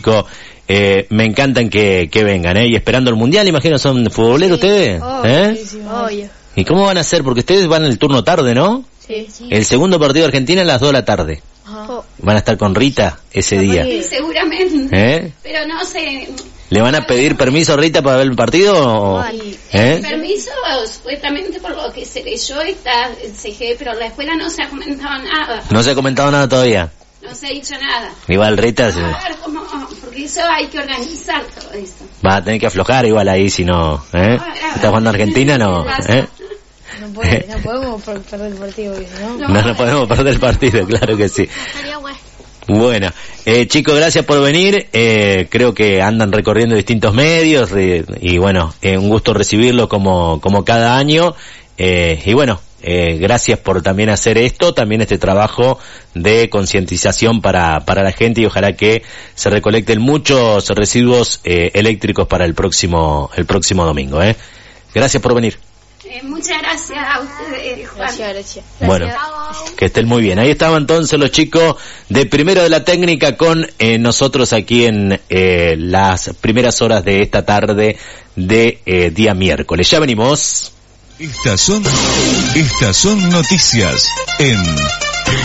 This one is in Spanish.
chicos. Me encantan que vengan, y esperando el Mundial, imagino, ¿son futboleros ustedes? Sí, obvio. ¿Y cómo van a hacer? Porque ustedes van en el turno tarde, ¿no? Sí. El segundo partido de Argentina a las 2 de la tarde. ¿Van a estar con Rita ese día? Sí, seguramente. Pero no sé. ¿Le van a pedir permiso a Rita para ver el partido? O... El permiso, supuestamente por lo que se leyó, está el CG, pero en la escuela no se ha comentado nada. No se ha comentado nada todavía. No se ha dicho nada. Igual Rita... A ver cómo, porque eso hay que organizar todo eso. Va a tener que aflojar igual ahí, si no... ¿Está jugando Argentina? No. No podemos perder el partido, ¿no? No podemos perder el partido, claro que sí. Bueno, chicos, gracias por venir. Creo que andan recorriendo distintos medios y bueno, un gusto recibirlo como cada año. Y bueno, gracias por también hacer esto, también este trabajo de concientización para la gente, y ojalá que se recolecten muchos residuos eléctricos para el próximo domingo. Gracias por venir. Muchas gracias a ustedes, Juan. Gracias. Bueno, que estén muy bien. Ahí estaban entonces los chicos de Primero de la Técnica con nosotros aquí en las primeras horas de esta tarde de día miércoles. Ya venimos. Estas son noticias en